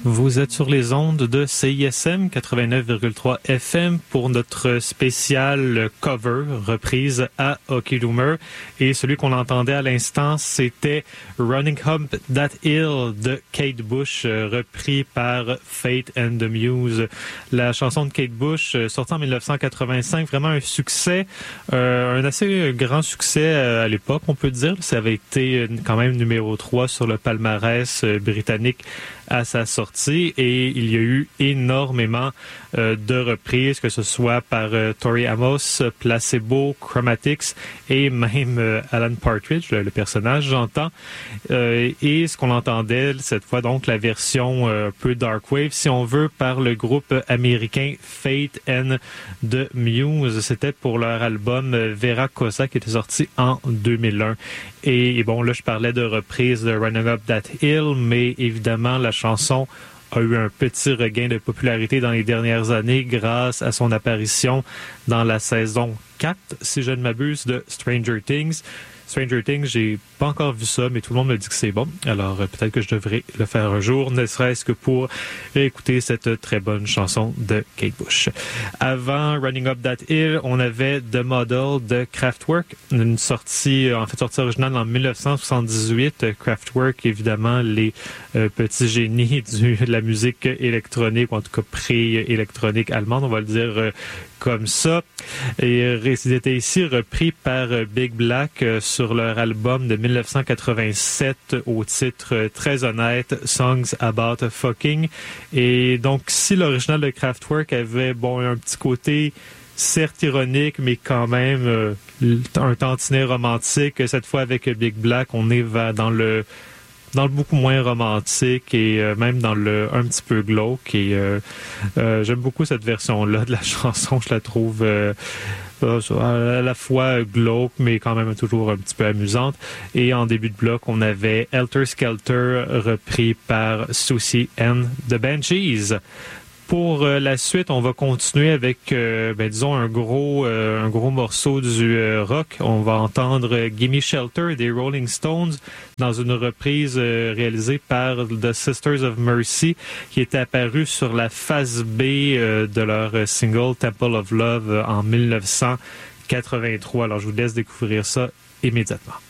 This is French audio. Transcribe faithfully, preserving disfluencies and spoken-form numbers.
Vous êtes sur les ondes de C I S M quatre-vingt-neuf virgule trois F M pour notre spécial cover reprise à Hockey Doomer. Et celui qu'on entendait à l'instant, c'était Running Up That Hill de Kate Bush, repris par Fate and the Muse. La chanson de Kate Bush, sortie en dix-neuf cent quatre-vingt-cinq, vraiment un succès, euh, un assez grand succès à l'époque, on peut dire. Ça avait été quand même numéro trois sur le palmarès britannique à sa sortie, et il y a eu énormément euh, de reprises, que ce soit par euh, Tori Amos, Placebo, Chromatics et même euh, Alan Partridge, le, le personnage, j'entends. Euh, et ce qu'on entendait cette fois, donc la version euh, un peu dark wave, si on veut, par le groupe américain Fate and the Muse. C'était pour leur album Vera Cosa qui était sorti en deux mille un. Et, et bon, là, je parlais de reprise de Running Up That Hill, mais évidemment, la chanson a eu un petit regain de popularité dans les dernières années grâce à son apparition dans la saison quatre, si je ne m'abuse, de Stranger Things. Stranger Things, j'ai pas encore vu ça, mais tout le monde me dit que c'est bon. Alors, euh, peut-être que je devrais le faire un jour, ne serait-ce que pour écouter cette très bonne chanson de Kate Bush. Avant Running Up That Hill, on avait The Model de Kraftwerk, une sortie, en fait, sortie originale en dix-neuf cent soixante-dix-huit. Kraftwerk, évidemment, les euh, petits génies du, de la musique électronique, ou en tout cas pré-électronique allemande, on va le dire euh, comme ça. Et c'était ici repris par Big Black euh, sur leur album de dix-neuf cent quatre-vingt-sept au titre euh, très honnête, Songs About Fucking. Et donc, si l'original de Kraftwerk avait, bon, un petit côté certes ironique, mais quand même euh, un tantinet romantique, cette fois avec Big Black, on est dans le dans le beaucoup moins romantique et euh, même dans le un petit peu glauque. Et euh, euh, j'aime beaucoup cette version-là de la chanson. Je la trouve euh, à la fois glauque, mais quand même toujours un petit peu amusante. Et en début de bloc, on avait Helter Skelter, repris par Susie and the Banshees. Pour euh, la suite, on va continuer avec, euh, ben, disons, un gros, euh, un gros morceau du euh, rock. On va entendre euh, Gimme Shelter des Rolling Stones dans une reprise euh, réalisée par The Sisters of Mercy, qui était apparue sur la face B euh, de leur single Temple of Love euh, en dix-neuf cent quatre-vingt-trois. Alors, je vous laisse découvrir ça immédiatement.